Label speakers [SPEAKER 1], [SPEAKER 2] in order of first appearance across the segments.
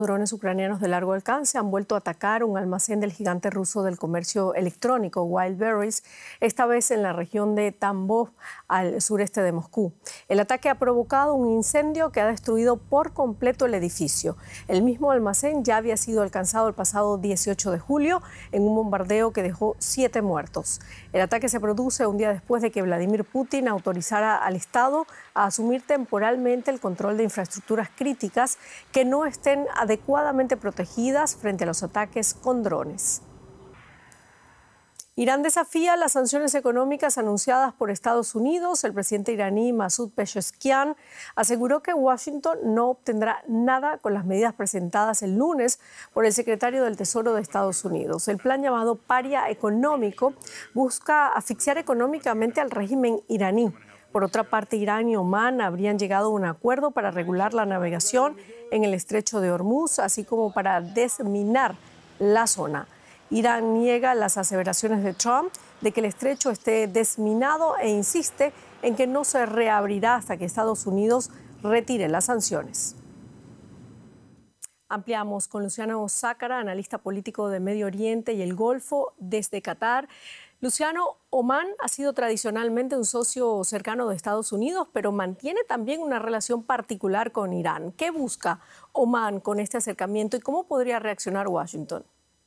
[SPEAKER 1] Drones ucranianos de largo alcance han vuelto a atacar un almacén del gigante ruso del comercio electrónico, Wildberries, esta vez en la región de Tambov, al sureste de Moscú. El ataque ha provocado un incendio que ha destruido por completo el edificio. El mismo almacén ya había sido alcanzado el pasado 18 de julio en un bombardeo que dejó 7 muertos. El ataque se produce un día después de que Vladimir Putin autorizara al Estado a asumir temporalmente el control de infraestructuras críticas que no estén adecuadamente protegidas frente a los ataques con drones. Irán desafía las sanciones económicas anunciadas por Estados Unidos. El presidente iraní Masoud Pezeshkian aseguró que Washington no obtendrá nada con las medidas presentadas el lunes por el secretario del Tesoro de Estados Unidos. El plan llamado Paria Económico busca asfixiar económicamente al régimen iraní. Por otra parte, Irán y Omán habrían llegado a un acuerdo para regular la navegación en el estrecho de Hormuz, así como para desminar la zona. Irán niega las aseveraciones de Trump de que el estrecho esté desminado e insiste en que no se reabrirá hasta que Estados Unidos retire las sanciones. Ampliamos con Luciano Zácara, analista político de Medio Oriente y el Golfo desde Qatar. Luciano, Omán ha sido tradicionalmente un socio cercano de Estados Unidos, pero mantiene también una relación particular con Irán. ¿Qué busca Omán con este acercamiento y cómo podría reaccionar Washington?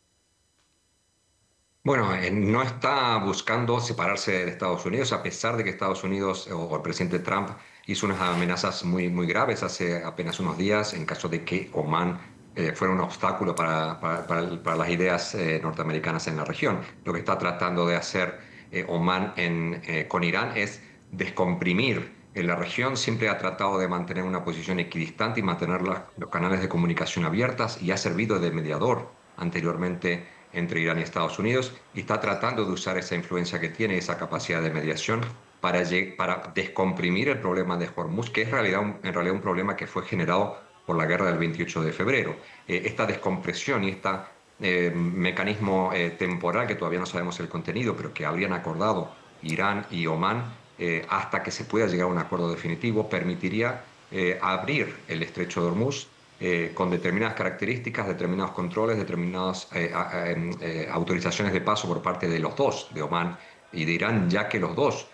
[SPEAKER 2] Bueno, no está buscando separarse de Estados Unidos, a pesar de que Estados Unidos o el presidente Trump hizo unas amenazas muy graves hace apenas unos días en caso de que Omán fuera un obstáculo para las ideas norteamericanas en la región. Lo que está tratando de hacer Omán con Irán es descomprimir. En la región siempre ha tratado de mantener una posición equidistante y mantener los canales de comunicación abiertas y ha servido de mediador anteriormente entre Irán y Estados Unidos y está tratando de usar esa influencia que tiene, esa capacidad de mediación para descomprimir el problema de Hormuz, que es en realidad un problema que fue generado por la guerra del 28 de febrero. Esta descompresión y este mecanismo temporal, que todavía no sabemos el contenido, pero que habrían acordado Irán y Omán hasta que se pueda llegar a un acuerdo definitivo, permitiría abrir el estrecho de Hormuz con determinadas características, determinados controles, determinadas autorizaciones de paso por parte de los dos, de Omán y de Irán, ya que los dos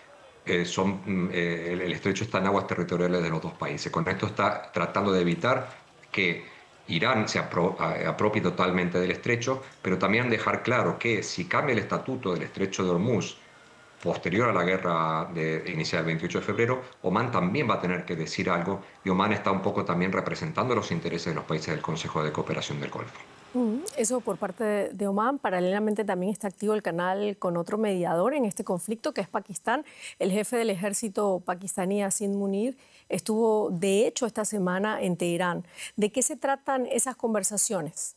[SPEAKER 2] el estrecho está en aguas territoriales de los dos países. Con esto está tratando de evitar que Irán se apropie totalmente del estrecho, pero también dejar claro que si cambia el estatuto del estrecho de Hormuz posterior a la guerra inicial del 28 de febrero, Omán también va a tener que decir algo y Omán está un poco también representando los intereses de los países del Consejo de Cooperación del Golfo.
[SPEAKER 1] Eso por parte de Omán. Paralelamente también está activo el canal con otro mediador en este conflicto, que es Pakistán. El jefe del ejército pakistaní, Asim Munir, estuvo de hecho esta semana en Teherán. ¿De qué se tratan esas conversaciones?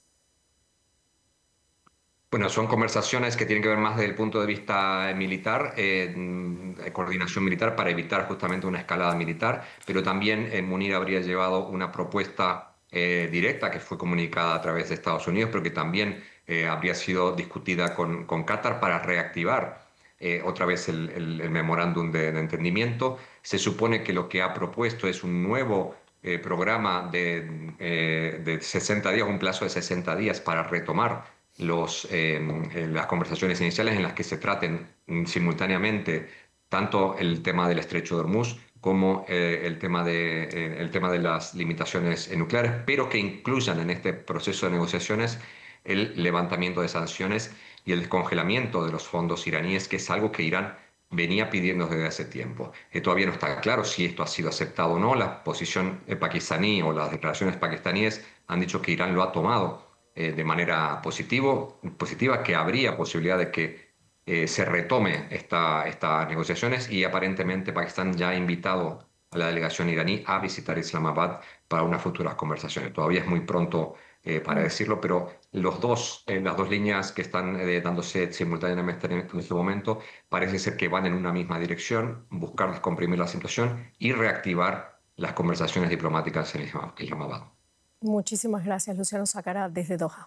[SPEAKER 2] Bueno, son conversaciones que tienen que ver más desde el punto de vista militar, coordinación militar para evitar justamente una escalada militar, pero también Munir habría llevado una propuesta directa que fue comunicada a través de Estados Unidos, pero que también habría sido discutida con Qatar para reactivar otra vez el memorándum de entendimiento. Se supone que lo que ha propuesto es un nuevo programa de 60 días, un plazo de 60 días para retomar las conversaciones iniciales en las que se traten simultáneamente tanto el tema del estrecho de Hormuz como el tema de las limitaciones nucleares, pero que incluyan en este proceso de negociaciones el levantamiento de sanciones y el descongelamiento de los fondos iraníes, que es algo que Irán venía pidiendo desde hace tiempo. Todavía no está claro si esto ha sido aceptado o no. La posición pakistaní o las declaraciones pakistaníes han dicho que Irán lo ha tomado de manera positiva, que habría posibilidad de que se retome estas negociaciones y aparentemente Pakistán ya ha invitado a la delegación iraní a visitar Islamabad para unas futuras conversaciones. Todavía es muy pronto para decirlo, pero las dos líneas que están dándose simultáneamente en este momento parece ser que van en una misma dirección, buscar descomprimir la situación y reactivar las conversaciones diplomáticas en Islamabad.
[SPEAKER 1] Muchísimas gracias, Luciano Zácara, desde Doha.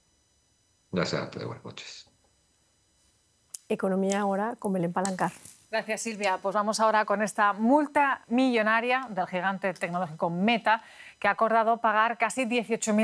[SPEAKER 2] Gracias, buenas noches.
[SPEAKER 1] Economía ahora con Belén Palancar.
[SPEAKER 3] Gracias, Silvia. Pues vamos ahora con esta multa millonaria del gigante tecnológico Meta, que ha acordado pagar casi 18.000